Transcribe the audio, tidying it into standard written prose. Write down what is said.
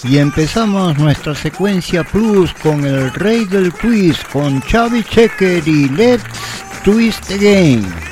Y empezamos nuestra secuencia plus con el rey del quiz, con Xavi Checker y Let's Twist Again.